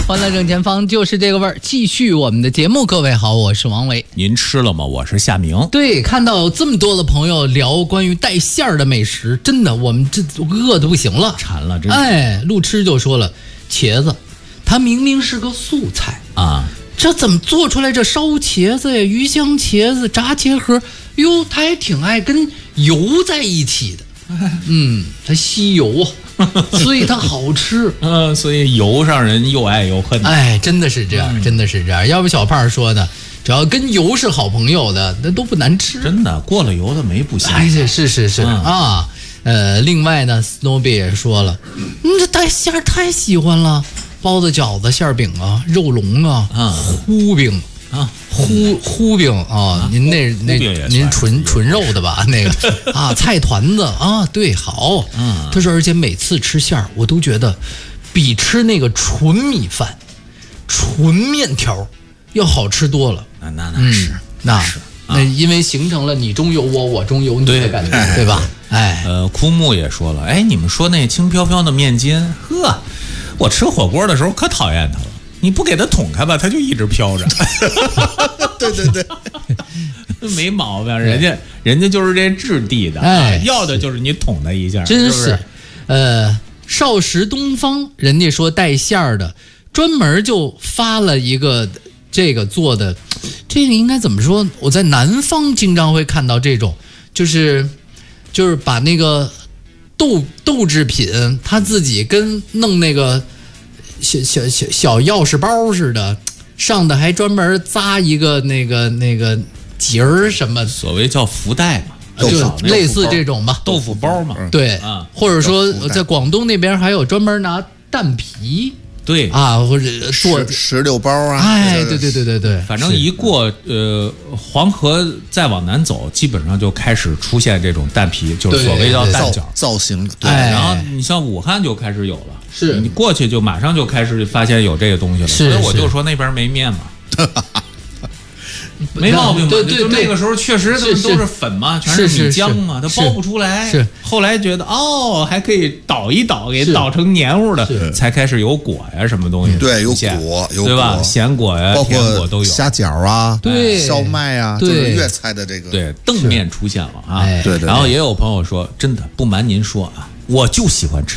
欢乐正前方就是这个味儿，继续我们的节目。各位好，我是王维。 您吃了吗？我是夏明。 对，看到有这么多的朋友聊关于带馅儿的美食，真的我们这饿得不行了， 馋了，真是。 哎，路痴就说了，茄子，它明明是个素菜啊， 这怎么做出来这烧茄子呀、鱼香茄子、炸茄盒？哟，他还挺爱跟油在一起的。它吸油啊，所以它好吃。 所以油让人又爱又恨。 哎，真的是这样，真的是这样。要不小胖说的，只要跟油是好朋友的，那都不难吃。 真的，过了油的没不香。 哎，是啊。另外呢 ，Snowby 也说了，这带馅儿太喜欢了，包子、饺子、馅饼啊，肉龙啊，糊饼啊，糊饼啊，您您纯肉的吧？那个啊，菜团子啊，对，好。他说，而且每次吃馅儿，我都觉得比吃那个纯米饭、纯面条要好吃多了。那是。那因为形成了你中有我，我中有你的感觉，对吧？哎， 枯木也说了，哎，你们说那轻飘飘的面筋，呵，我吃火锅的时候可讨厌它了。你不给它捅开吧，它就一直飘着。 对， 没毛病，人家就是这质地的，要的就是你捅它一下， 真是。 少时东方人家说带馅儿的，专门就发了一个这个做的，这个应该怎么说？我在南方经常会看到这种，就是把那个豆制品，他自己跟弄那个小钥匙包似的，上的还专门扎一个那个结儿什么， 所谓叫福袋嘛。 就类似这种吧， 豆腐包嘛， 对，或者说在广东那边还有专门拿蛋皮， 对啊，或者做石榴包啊， 哎，对， 反正一过黄河再往南走，基本上就开始出现这种蛋皮，就是所谓叫蛋饺造型， 对，然后你像武汉就开始有了， 是你过去就马上就开始发现有这个东西了，所以我就说那边没面嘛。没毛病嘛， 对， 那个时候确实都是粉嘛，全是米浆嘛，它包不出来。 是后来觉得还可以捣一捣，给捣成黏糊的，才开始有果呀什么东西。 对，有果， 对吧？咸果呀，甜果都有。 虾饺啊， 对， 烧麦啊，就是粤菜的这个。 对，澄面出现了啊。 对。 然后也有朋友说，真的不瞒您说啊，我就喜欢吃